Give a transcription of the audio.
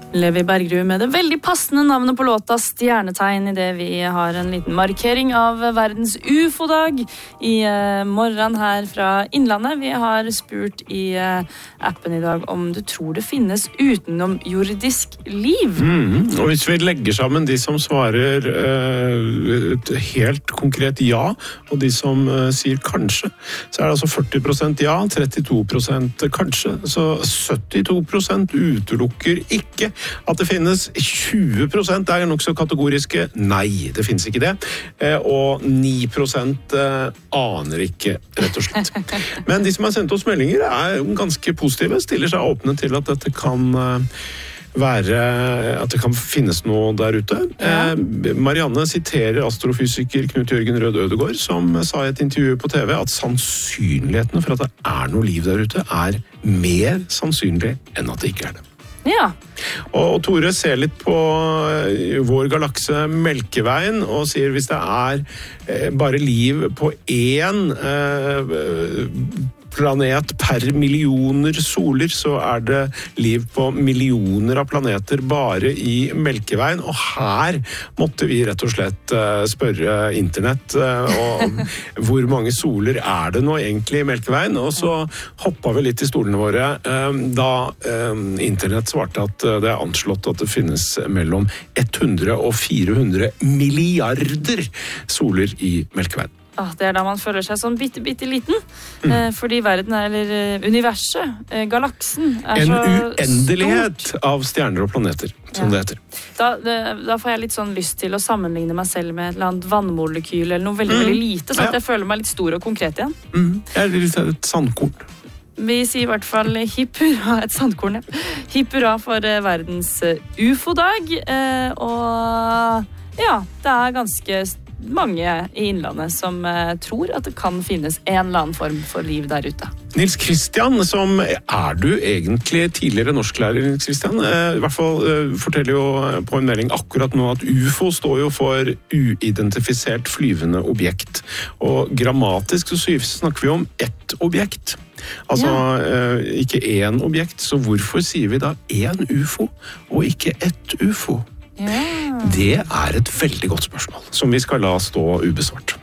Levi Berggrud med det veldig passende navnet på låta Stjernetegn I det vi har en liten markering av verdens UFO-dag I morgen her fra Innlandet. Vi har spurt I appen I dag om du tror det finnes utenomjordisk liv. Og hvis vi legger sammen de som svarer et helt konkret ja, og de som sier kanskje, så det altså 40% ja, 32% kanskje, så 72% utelukker ikke at det finnes 20% nok så kategoriske nei, det finnes ikke det, og 9% aner ikke, rett og slett. Men de som har sendt oss meldinger ganske positive, stiller seg åpne til at dette kan være at det kan finnes noe der ute. Marianne siterer astrofysiker Knut Jørgen Rød Ødegård, som sa I et intervju på TV at sannsynligheten for at det noe liv der ute mer sannsynlig enn at det ikke det. Ja. Og Tore ser litt på vår galakse Melkeveien og sier hvis det bare liv på én planet per millioner soler, så det liv på millioner av planeter bare I Melkeveien, og her måtte vi rett og slett spørre internett og hvor mange soler det nå egentlig I Melkeveien, og så hoppet vi litt I stolene våre da internett svarte at det anslått at det finnes mellom 100 og 400 milliarder soler I Melkeveien. Det da man føler seg sånn bitte liten, fordi verden eller universet, galaksen en så uendelighet stort. Av stjerner og planeter, som det heter. Da får jeg litt sånn lyst til å sammenligne meg selv med et eller annet vannmolekyl eller noe veldig lite, så at jeg føler meg litt stor og konkret igjen. Litt et sandkorn. Vi sier I hvert fall hipp hurra, et sandkorn, hipp hurra for verdens UFO-dag, og ja, det ganske mange I Innlandet som tror at det kan finnes en eller annen form for liv der ute. Nils Kristian, som du egentlig tidligere norsklærer, Nils Kristian? I hvert fall forteller jo på en melding akkurat nå at UFO står jo for uidentifisert flyvende objekt. Og grammatisk så snakker vi om ett objekt. Altså ikke en objekt, så hvorfor sier vi da en UFO og ikke ett UFO? Det et veldig godt spørsmål, som vi skal la stå ubesvart.